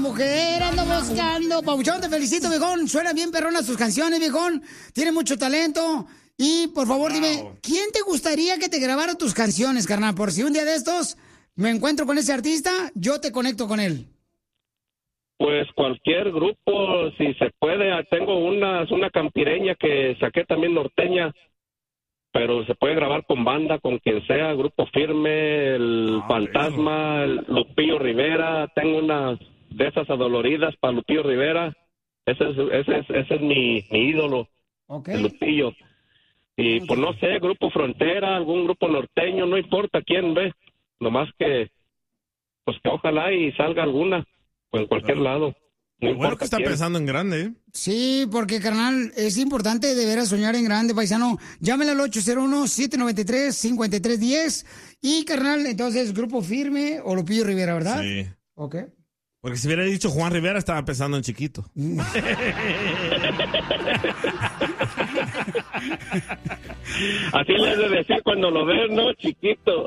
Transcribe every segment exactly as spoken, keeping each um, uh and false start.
mujer ando buscando. Pabuchón, te felicito, viejón. Suenan bien perronas tus canciones, viejón. Tienes mucho talento. Y, por favor, wow. dime, ¿quién te gustaría que te grabara tus canciones, carnal? Por si un día de estos me encuentro con ese artista, yo te conecto con él. Pues cualquier grupo, si se puede. Tengo una, una campireña que saqué también norteña, pero se puede grabar con banda, con quien sea, Grupo Firme, el ah, Fantasma, el Lupillo Rivera. Tengo unas de esas adoloridas para Lupillo Rivera. Ese es, ese es, ese es mi, mi ídolo, okay. el Lupillo. Y okay. pues no sé, Grupo Frontera, algún grupo norteño, no importa quién ve, nomás que, pues que ojalá y salga alguna. En cualquier lado. No bueno que está quién. Pensando en grande, ¿eh? Sí, porque, carnal, es importante de veras soñar en grande, paisano. Llámale al ocho cero uno, siete nueve tres, cinco tres uno cero. Y, carnal, entonces, Grupo Firme o Lupillo Rivera, ¿verdad? Sí. Ok. Porque si hubiera dicho Juan Rivera, estaba pensando en chiquito. Así le has de decir cuando lo ves, ¿no? Chiquito.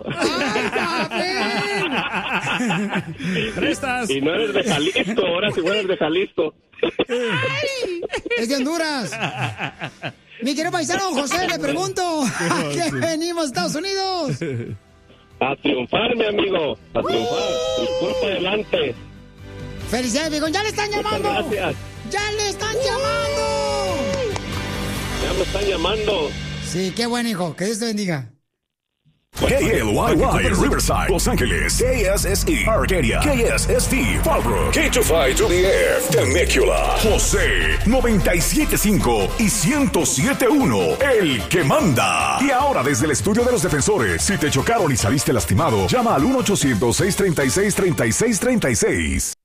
¡Prestas! Y no eres de Jalisco, ahora sí eres de Jalisco. Ay, es de Honduras. Mi querido paisano José, le pregunto, ¿a qué venimos, Estados Unidos? A triunfar, mi amigo, a triunfar. Disculpa adelante. Felicidades, viejón. ¡Ya le están llamando! Muchas gracias. ¡Ya le están llamando! Ya me están llamando. Sí, qué bueno, hijo. Que Dios te bendiga. K L Y Y, Riverside, Los Ángeles. K S S E, Arcadia. K S S T, Fallbrook. K two five to the F, Temecula. José, noventa y siete punto cinco y ciento siete punto uno. El que manda. Y ahora desde el estudio de los defensores. Si te chocaron y saliste lastimado, llama al uno ochocientos, seiscientos treinta y seis, treinta y seis treinta y seis.